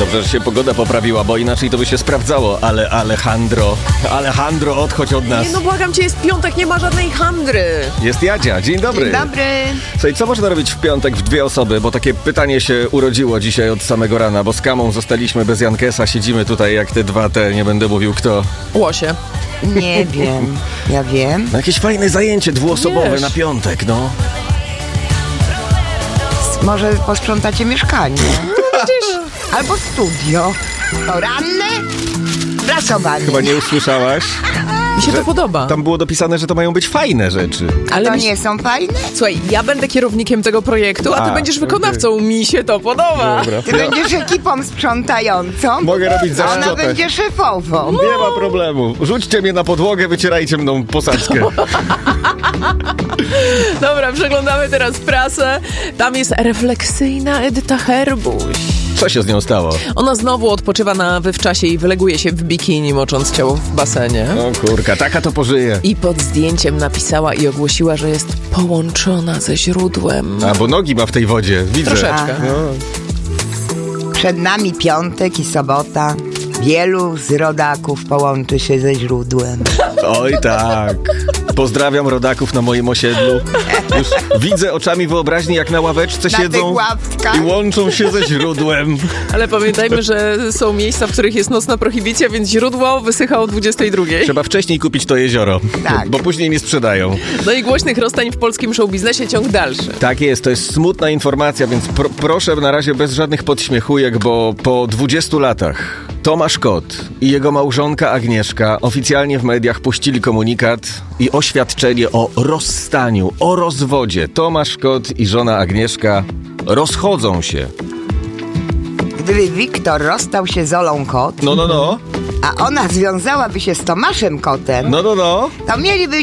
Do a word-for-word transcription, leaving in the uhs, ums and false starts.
Dobrze, że się pogoda poprawiła, bo inaczej to by się sprawdzało, ale Alejandro, Alejandro, odchodź od nas. Nie, no błagam cię, jest piątek, nie ma żadnej handry. Jest Jadzia, dzień dobry. Dzień dobry. Słuchaj, co można robić w piątek w dwie osoby, bo takie pytanie się urodziło dzisiaj od samego rana, bo z Kamą zostaliśmy bez Jankesa, siedzimy tutaj jak te dwa te, nie będę mówił kto. Łosie. Nie wiem, ja wiem. No jakieś fajne zajęcie dwuosobowe Wiesz. na piątek, no. Może posprzątacie mieszkanie. Albo studio. Poranne prasowanie. Chyba nie usłyszałaś? Mi się Że to podoba. Tam było dopisane, że to mają być fajne rzeczy. Ale To mi się... nie są fajne? Słuchaj, ja będę kierownikiem tego projektu, a ty A, będziesz wykonawcą. Mi się to podoba. Dobra. Ty będziesz ekipą sprzątającą. Mogę robić za a ona szczotę. będzie szefową. Nie ma problemu. Rzućcie mnie na podłogę, wycierajcie mną posadzkę. Dobra, przeglądamy teraz prasę. Tam jest refleksyjna Edyta Herbuś. Co się z nią stało? Ona znowu odpoczywa na wywczasie i wyleguje się w bikini, mocząc ciało w basenie. O kurka, taka to pożyje. I pod zdjęciem napisała i ogłosiła, że jest połączona ze źródłem. A, bo nogi ma w tej wodzie, widzę. Troszeczkę. No. Przed nami piątek i sobota. Wielu z rodaków połączy się ze źródłem. Oj tak. Pozdrawiam rodaków na moim osiedlu. Już widzę oczami wyobraźni, jak na ławeczce Na siedzą tych ławkach. i łączą się ze źródłem. Ale pamiętajmy, że są miejsca, w których jest nocna prohibicja, więc źródło wysycha o dwudziestej drugiej. Trzeba wcześniej kupić to jezioro, Tak. bo później nie sprzedają. No i głośnych rozstań w polskim showbiznesie ciąg dalszy. Tak jest, to jest smutna informacja, więc pro, proszę na razie bez żadnych podśmiechujek, bo po dwudziestu latach Tomasz Kot i jego małżonka Agnieszka oficjalnie w mediach puścili komunikat i oświadczenie o rozstaniu, o rozwodzie. Tomasz Kot i żona Agnieszka rozchodzą się. Gdyby Wiktor rozstał się z Olą Kot, No, no, no. a ona związałaby się z Tomaszem Kotem, No, no, no. to mieliby